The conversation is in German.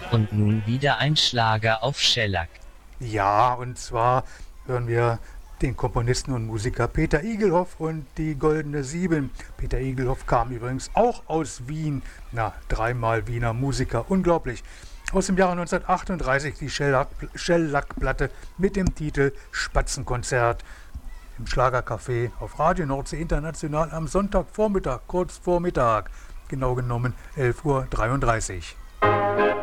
Und nun wieder ein Schlager auf Shellac. Ja, und zwar hören wir den Komponisten und Musiker Peter Igelhoff und die Goldene Sieben. Peter Igelhoff kam übrigens auch aus Wien. Na, dreimal Wiener Musiker, unglaublich. Aus dem Jahre 1938 die Shellac-Platte mit dem Titel Spatzenkonzert im Schlagercafé auf Radio Nordsee International am Sonntagvormittag, kurz vor Mittag. Genau genommen 11:33 Uhr.